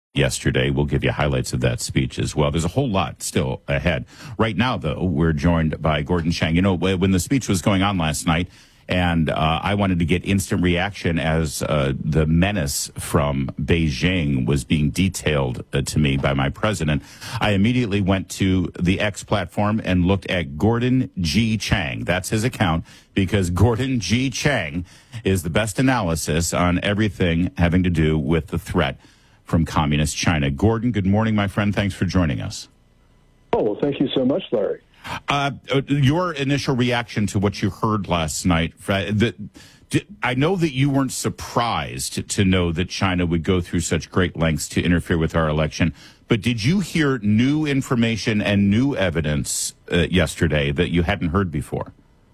yesterday. We'll give you highlights of that speech as well. There's a whole lot still ahead. Right now, though, we're joined by Gordon Chang. You know, when the speech was going on last night, and I wanted to get instant reaction as the menace from Beijing was being detailed to me by my president, I immediately went to the X platform and looked at Gordon G. Chang. That's his account, because Gordon G. Chang is the best analysis on everything having to do with the threat from Communist China. Gordon, good morning, my friend. Thanks for joining us. Oh, well, thank you so much, Larry. Your initial reaction to what you heard last night, I know that you weren't surprised to know that China would go through such great lengths to interfere with our election, but did you hear new information and new evidence yesterday that you hadn't heard before?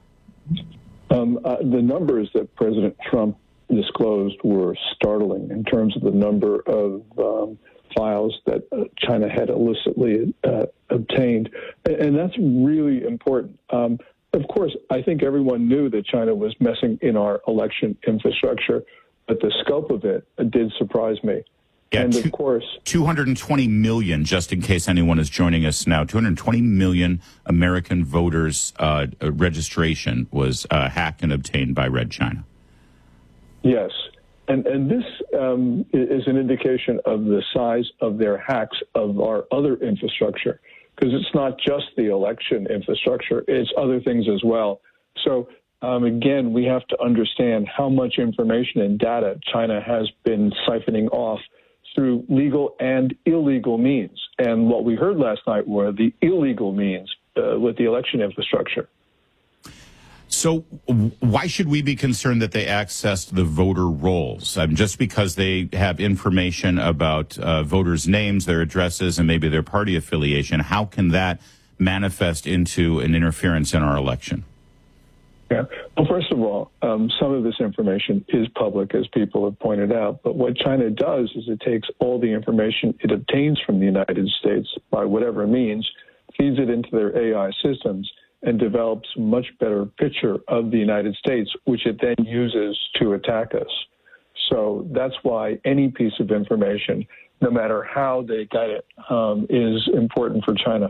The numbers that President Trump disclosed were startling in terms of the number of files that China had illicitly obtained. And that's really important. Of course, I think everyone knew that China was messing in our election infrastructure, but the scope of it did surprise me. Yeah, and of course, 220 million, just in case anyone is joining us now, 220 million American voters' registration was hacked and obtained by Red China. Yes, and this is an indication of the size of their hacks of our other infrastructure, because it's not just the election infrastructure, it's other things as well. So, again, we have to understand how much information and data China has been siphoning off through legal and illegal means. And what we heard last night were the illegal means with the election infrastructure. So why should we be concerned that they accessed the voter rolls? Just because they have information about voters' names, their addresses, and maybe their party affiliation, how can that manifest into an interference in our election? Yeah. Well, first of all, some of this information is public, as people have pointed out. But what China does is it takes all the information it obtains from the United States by whatever means, feeds it into their AI systems, and develops a much better picture of the United States, which it then uses to attack us. So that's why any piece of information, no matter how they get it, is important for China.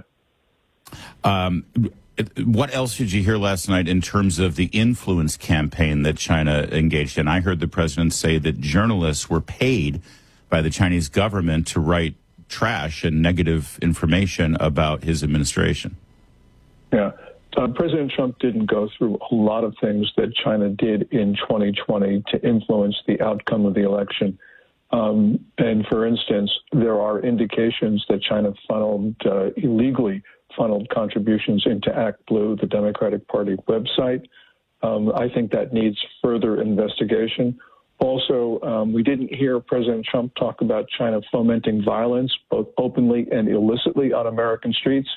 What else did you hear last night in terms of the influence campaign that China engaged in? I heard the president say that journalists were paid by the Chinese government to write trash and negative information about his administration. Yeah. President Trump didn't go through a lot of things that China did in 2020 to influence the outcome of the election. And for instance, there are indications that China illegally funneled contributions into ActBlue, the Democratic Party website. I think that needs further investigation. Also, we didn't hear President Trump talk about China fomenting violence, both openly and illicitly, on American streets.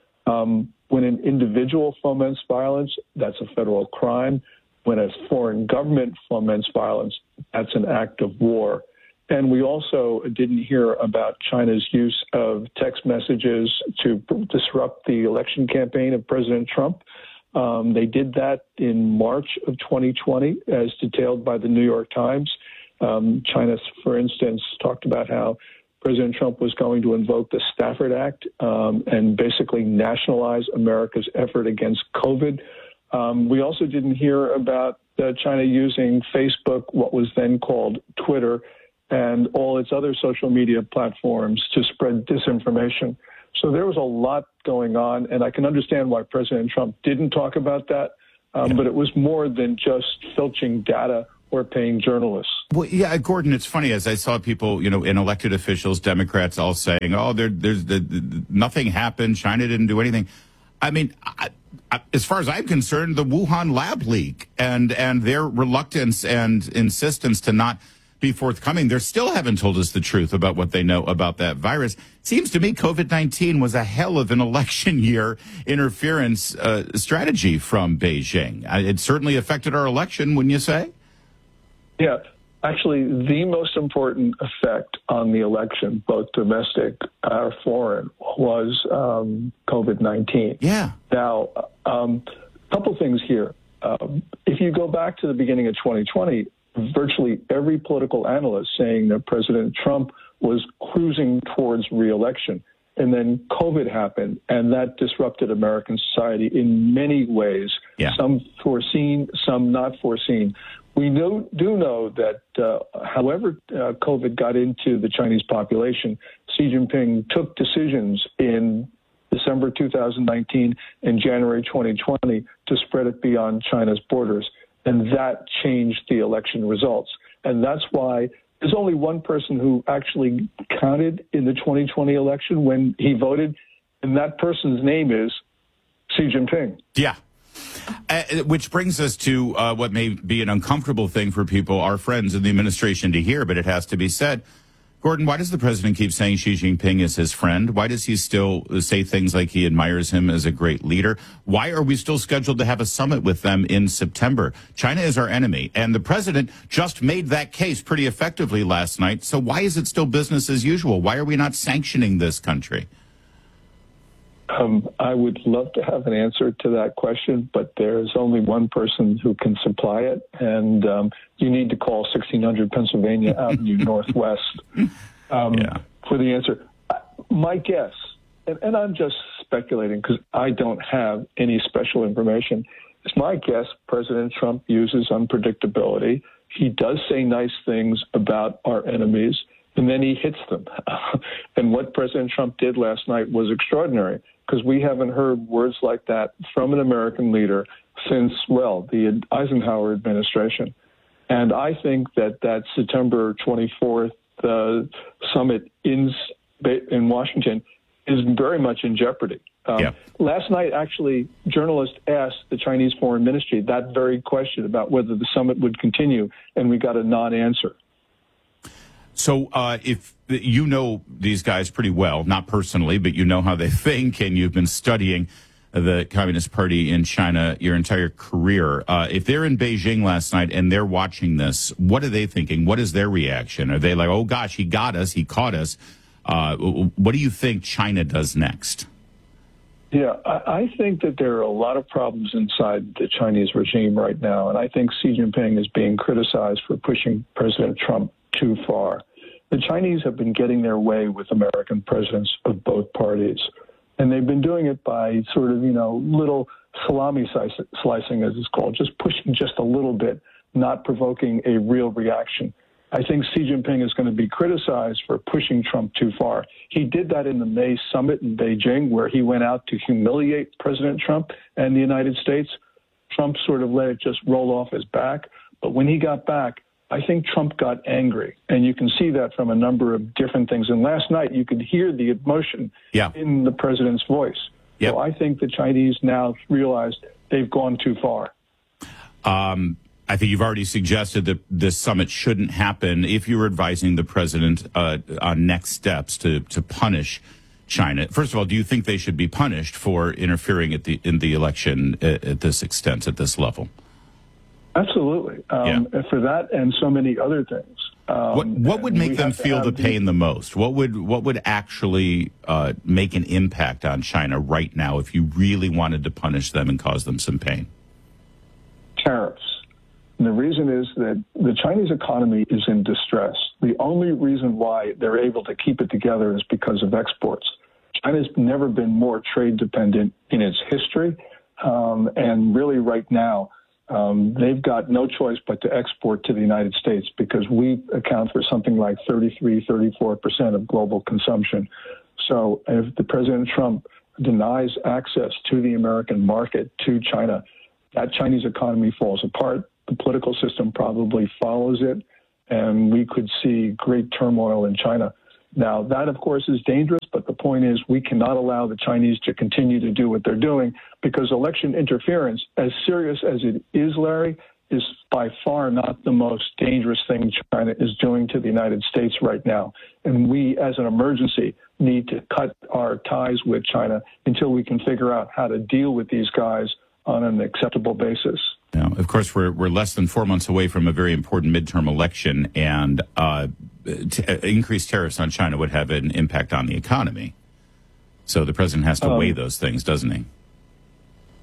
When an individual foments violence, that's a federal crime. When a foreign government foments violence, that's an act of war. And we also didn't hear about China's use of text messages to disrupt the election campaign of President Trump. They did that in March of 2020, as detailed by the New York Times. China, for instance, talked about how President Trump was going to invoke the Stafford Act and basically nationalize America's effort against COVID. We also didn't hear about China using Facebook, what was then called Twitter, and all its other social media platforms to spread disinformation. So there was a lot going on, and I can understand why President Trump didn't talk about that, but it was more than just filching data or paying journalists. Well, yeah, Gordon, it's funny, as I saw people, and elected officials, Democrats, all saying, oh, there's nothing happened, China didn't do anything. I mean, as far as I'm concerned, the Wuhan lab leak and their reluctance and insistence to not be forthcoming, they still haven't told us the truth about what they know about that virus. Seems to me COVID-19 was a hell of an election year interference strategy from Beijing. It certainly affected our election, wouldn't you say? Yeah, actually, the most important effect on the election, both domestic or foreign, was COVID-19. Yeah. Now, a couple things here. If you go back to the beginning of 2020, virtually every political analyst saying that President Trump was cruising towards reelection. And then COVID happened, and that disrupted American society in many ways, some foreseen, some not foreseen. We do know that however COVID got into the Chinese population, Xi Jinping took decisions in December 2019 and January 2020 to spread it beyond China's borders. And that changed the election results. And that's why there's only one person who actually counted in the 2020 election when he voted, and that person's name is Xi Jinping. Yeah. Which brings us to what may be an uncomfortable thing for people, our friends in the administration, to hear, but it has to be said. Gordon, why does the president keep saying Xi Jinping is his friend? Why does he still say things like he admires him as a great leader? Why are we still scheduled to have a summit with them in September? China is our enemy, and the president just made that case pretty effectively last night. So why is it still business as usual? Why are we not sanctioning this country? I would love to have an answer to that question, but there's only one person who can supply it, and you need to call 1600 Pennsylvania Avenue Northwest for the answer. My guess, and I'm just speculating because I don't have any special information, is my guess President Trump uses unpredictability. He does say nice things about our enemies, and then he hits them. And what President Trump did last night was extraordinary, because we haven't heard words like that from an American leader since, well, the Eisenhower administration. And I think that September 24th summit in Washington is very much in jeopardy. Last night, actually, journalists asked the Chinese Foreign Ministry that very question about whether the summit would continue, and we got a non-answer. So if you know these guys pretty well, not personally, but you know how they think, and you've been studying the Communist Party in China your entire career. If they're in Beijing last night and they're watching this, what are they thinking? What is their reaction? Are they like, oh, gosh, he got us, he caught us? What do you think China does next? Yeah, I think that there are a lot of problems inside the Chinese regime right now, and I think Xi Jinping is being criticized for pushing President Trump too far. The Chinese have been getting their way with American presidents of both parties, and they've been doing it by sort of, little salami slicing, as it's called, just pushing just a little bit, not provoking a real reaction. I think Xi Jinping is going to be criticized for pushing Trump too far. He did that in the May summit in Beijing, where he went out to humiliate President Trump and the United States. Trump sort of let it just roll off his back. But when he got back, I think Trump got angry, and you can see that from a number of different things. And last night, you could hear the emotion in the president's voice. So I think the Chinese now realized they've gone too far. I think you've already suggested that this summit shouldn't happen. If you were advising the president on next steps to punish China, first of all, do you think they should be punished for interfering in the election at this extent, at this level? Absolutely. For that and so many other things. What would make them feel the pain the most? What would actually make an impact on China right now if you really wanted to punish them and cause them some pain? Tariffs. And the reason is that the Chinese economy is in distress. The only reason why they're able to keep it together is because of exports. China's never been more trade dependent in its history. And really right now, they've got no choice but to export to the United States, because we account for something like 34% of global consumption. So if the President Trump denies access to the American market, to China, that Chinese economy falls apart. The political system probably follows it, and we could see great turmoil in China. Now, that, of course, is dangerous, but the point is we cannot allow the Chinese to continue to do what they're doing, because election interference, as serious as it is, Larry, is by far not the most dangerous thing China is doing to the United States right now. And we, as an emergency, need to cut our ties with China until we can figure out how to deal with these guys on an acceptable basis. Now, of course, we're less than 4 months away from a very important midterm election, and increased tariffs on China would have an impact on the economy. So the president has to weigh those things, doesn't he?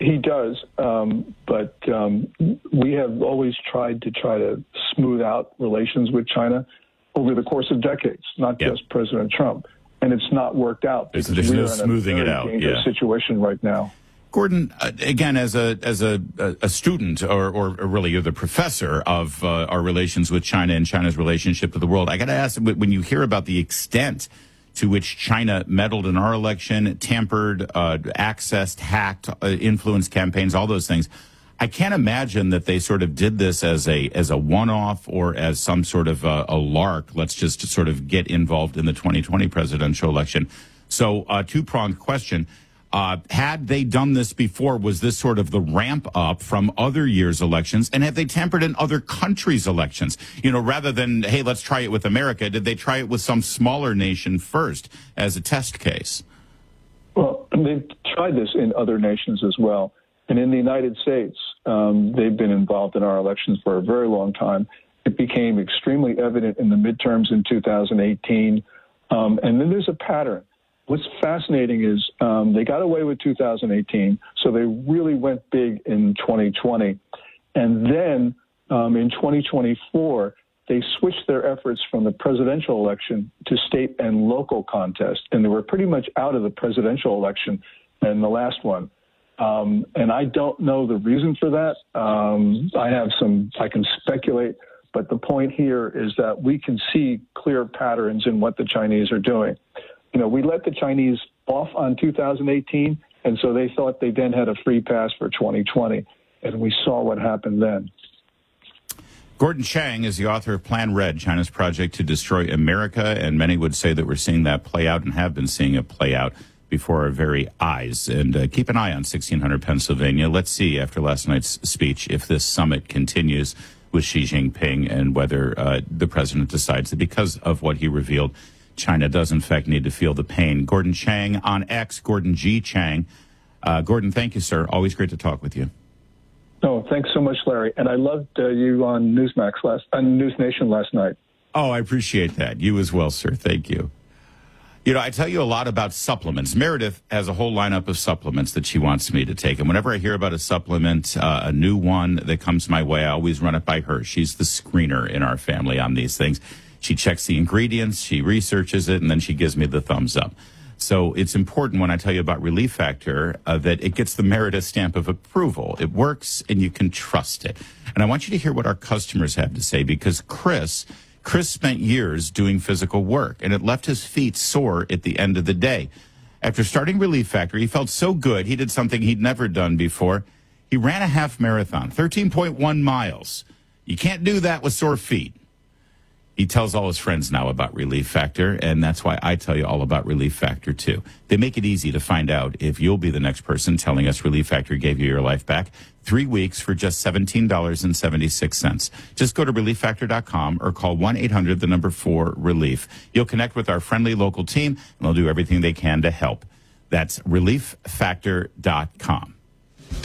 He does, but we have always tried to smooth out relations with China over the course of decades, not just President Trump, and it's not worked out. There's no smoothing it out. Situation right now. Gordon, again, as a student, or really you're the professor of our relations with China and China's relationship with the world, I got to ask, when you hear about the extent to which China meddled in our election, tampered, accessed, hacked, influenced campaigns, all those things, I can't imagine that they sort of did this as a one-off or as some sort of a lark. Let's just sort of get involved in the 2020 presidential election. So, two-pronged question. Had they done this before, was this sort of the ramp up from other years' elections? And have they tampered in other countries' elections? You know, rather than, hey, let's try it with America, did they try it with some smaller nation first as a test case? Well, they've tried this in other nations as well. And in the United States, they've been involved in our elections for a very long time. It became extremely evident in the midterms in 2018. And then there's a pattern. What's fascinating is they got away with 2018, so they really went big in 2020. And then in 2024, they switched their efforts from the presidential election to state and local contests. And they were pretty much out of the presidential election in the last one. And I don't know the reason for that. I can speculate, but the point here is that we can see clear patterns in what the Chinese are doing. You know, we let the Chinese off on 2018, and so they thought they then had a free pass for 2020, and we saw what happened then. Gordon Chang is the author of Plan Red, China's project to destroy America, and many would say that we're seeing that play out and have been seeing it play out before our very eyes. And keep an eye on 1600 Pennsylvania. Let's see, after last night's speech, if this summit continues with Xi Jinping and whether the president decides that because of what he revealed, China does, in fact, need to feel the pain. Gordon Chang on X, Gordon G. Chang. Gordon, thank you, sir. Always great to talk with you. Oh, thanks so much, Larry. And I loved you on News Nation last night. Oh, I appreciate that. You as well, sir. Thank you. You know, I tell you a lot about supplements. Meredith has a whole lineup of supplements that she wants me to take. And whenever I hear about a supplement, a new one that comes my way, I always run it by her. She's the screener in our family on these things. She checks the ingredients, she researches it, and then she gives me the thumbs up. So it's important when I tell you about Relief Factor that it gets the Meredith stamp of approval. It works, and you can trust it. And I want you to hear what our customers have to say, because Chris spent years doing physical work, and it left his feet sore at the end of the day. After starting Relief Factor, he felt so good, he did something he'd never done before. He ran a half marathon, 13.1 miles. You can't do that with sore feet. He tells all his friends now about Relief Factor, and that's why I tell you all about Relief Factor, too. They make it easy to find out if you'll be the next person telling us Relief Factor gave you your life back. 3 weeks for just $17.76. Just go to ReliefFactor.com or call 1-800-4RELIEF. You'll connect with our friendly local team, and they'll do everything they can to help. That's ReliefFactor.com.